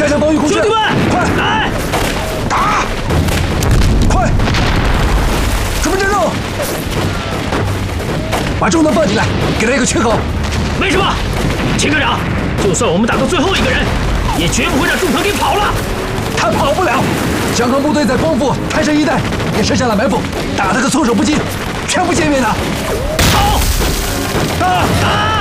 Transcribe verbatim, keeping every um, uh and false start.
加强防御工事。 兄弟们， 快来！ 打！快！准备战斗！把中弹放进来，给他一个缺口。 没什么，秦科长，就算我们打到最后一个人，也绝不会让中堂给跑了。 他跑不了。江康部队在光复、泰山一带也设下了埋伏，打他个措手不及，全部歼灭他。 好！啊啊！